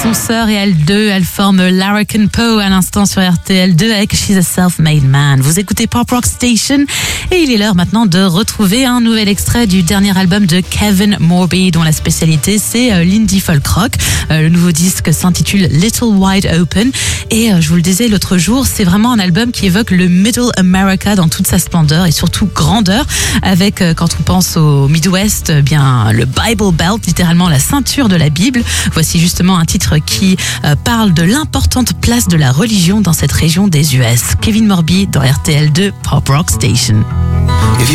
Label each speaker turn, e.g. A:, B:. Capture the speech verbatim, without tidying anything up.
A: sont sœurs et elles deux, elles forment Larrikin Poe à l'instant sur R T L deux avec She's a Self-Made Man. Vous écoutez Pop Rock Station et il est l'heure maintenant de retrouver un nouvel extrait du dernier album de Kevin Morby dont la spécialité c'est euh, l'indie folk rock. Euh, le nouveau disque s'intitule Little Wide Open et euh, je vous le disais l'autre jour, c'est vraiment un album qui évoque le Middle America dans toute sa splendeur et surtout grandeur avec, euh, quand on pense au Midwest, eh bien le Bible Belt, littéralement la ceinture de la Bible. Voici justement un titre qui euh, parle de l'importante place de la religion dans cette région des U S. Kevin Morby dans R T L deux Pop Rock Station.